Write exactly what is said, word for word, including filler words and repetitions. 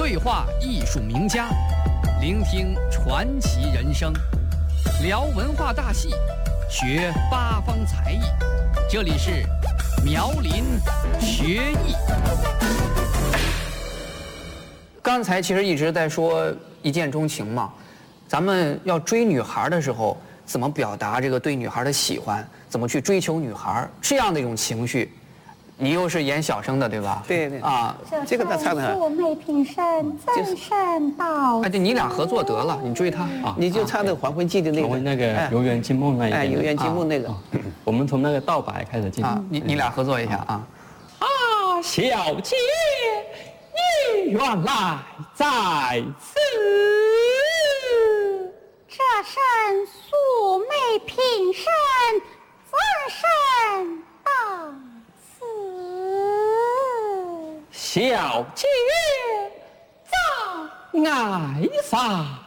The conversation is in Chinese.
对话艺术名家，聆听传奇人生，聊文化大戏，学八方才艺。这里是苗林学艺。刚才其实一直在说一见钟情嘛，咱们要追女孩的时候，怎么表达这个对女孩的喜欢？怎么去追求女孩？这样的一种情绪。你又是演小生的对吧？ 对对啊， 这个他唱的。 素昧平生，真善道。 哎，对，你俩合作得了，你追他啊， 你就唱那《还魂记》的那个， 那个《游园惊梦》那一哎，《游园惊梦》那个， 我们从那个道白开始进。 啊，你你俩合作一下啊。 啊，小姐，你原来在此。 这身素昧平生，真善道。 小姐在爱啥？